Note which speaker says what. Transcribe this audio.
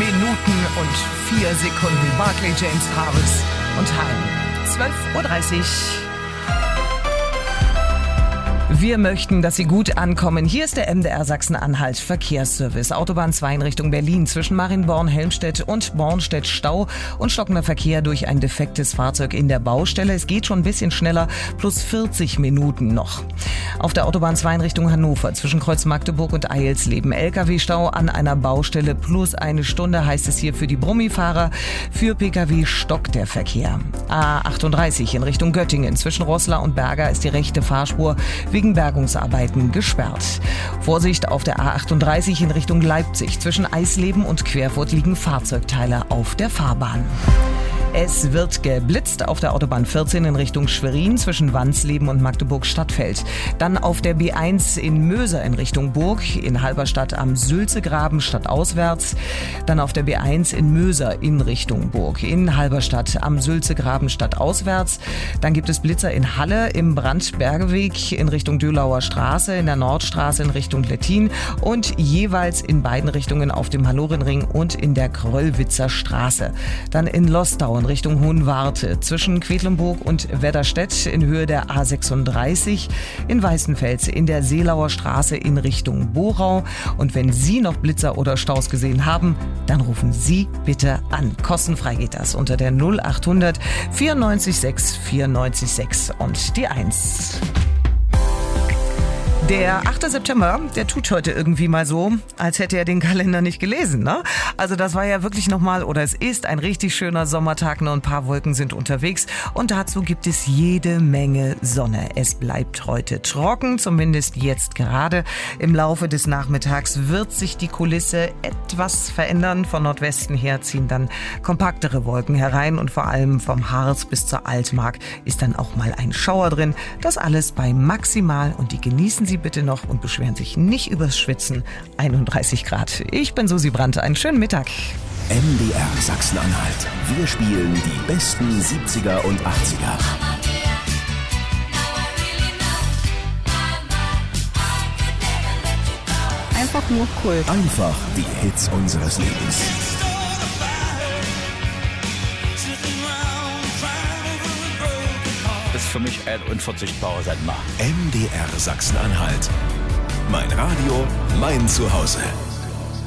Speaker 1: Minuten und 4 Sekunden. Barclay James Harvest und Heim. 12:30 Uhr. Wir möchten, dass Sie gut ankommen. Hier ist der MDR Sachsen-Anhalt Verkehrsservice. Autobahn 2 in Richtung Berlin zwischen Marienborn, Helmstedt und Bornstedt Stau und stockender Verkehr durch ein defektes Fahrzeug in der Baustelle. Es geht schon ein bisschen schneller, plus 40 Minuten noch. Auf der Autobahn 2 in Richtung Hannover zwischen Kreuz Magdeburg und Eilsleben. LKW-Stau an einer Baustelle plus 1 Stunde heißt es hier für die Brummifahrer. Für Pkw stockt der Verkehr. A38 in Richtung Göttingen zwischen Roßla und Berger ist die rechte Fahrspur wegen Bergungsarbeiten gesperrt. Vorsicht auf der A38 in Richtung Leipzig. Zwischen Eisleben und Querfurt liegen Fahrzeugteile auf der Fahrbahn. Es wird geblitzt auf der Autobahn 14 in Richtung Schwerin zwischen Wansleben und Magdeburg-Stadtfeld. Dann auf der B1 in Möser in Richtung Burg, in Halberstadt am Sülzegraben stadtauswärts. Dann auf der B1 in Möser in Richtung Burg, in Halberstadt am Sülzegraben stadtauswärts. Dann gibt es Blitzer in Halle im Brandbergeweg in Richtung Dölauer Straße, in der Nordstraße in Richtung Lettin und jeweils in beiden Richtungen auf dem Hallorenring und in der Kröllwitzer Straße. Dann in Lostau in Richtung Hohenwarte zwischen Quedlinburg und Wedderstedt in Höhe der A36, in Weißenfels in der Seelauer Straße in Richtung Borau. Und wenn Sie noch Blitzer oder Staus gesehen haben, dann rufen Sie bitte an. Kostenfrei geht das unter der 0800 94 6 94 6 und die 1. Der 8. September, der tut heute irgendwie mal so, als hätte er den Kalender nicht gelesen, ne? Also das war ja wirklich nochmal, oder es ist ein richtig schöner Sommertag, nur ein paar Wolken sind unterwegs und dazu gibt es jede Menge Sonne. Es bleibt heute trocken, zumindest jetzt gerade. Im Laufe des Nachmittags wird sich die Kulisse etwas verändern. Von Nordwesten her ziehen dann kompaktere Wolken herein und vor allem vom Harz bis zur Altmark ist dann auch mal ein Schauer drin. Das alles bei maximal, und die genießen Sie bitte noch und beschweren sich nicht übers Schwitzen, 31 Grad. Ich bin Susi Brandt, einen schönen Mittag.
Speaker 2: MDR Sachsen-Anhalt. Wir spielen die besten 70er und 80er.
Speaker 3: Einfach nur Kult.
Speaker 2: Einfach die Hits unseres Lebens.
Speaker 4: Ist für mich ein unverzichtbarer Sender.
Speaker 2: MDR Sachsen-Anhalt. Mein Radio, mein Zuhause.